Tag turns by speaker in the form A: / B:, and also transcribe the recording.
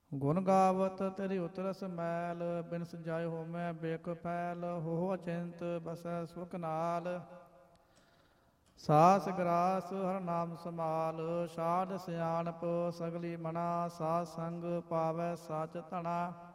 A: ਗੁਣ ਗਾਵਤ ਤੇਰੀ ਉਤਰਸ ਮੈਲ, ਬਿਨ ਸਜਾਇ ਹੋਮੈ ਬੇਕ ਫੈਲ, ਹੋ ਅਚਿੰਤ ਬਸੈ ਸੁਖ ਨਾਲ। ਸਾਸ ਗਰਾਸ ਹਰ ਨਾਮ ਸਮਾਲ, ਸਾਧ ਸਿਆਣਪ ਸਗਲੀ ਮਨਾ, ਸਾਧ ਸੰਗ ਪਾਵੈ ਸਚ ਧਣਾ।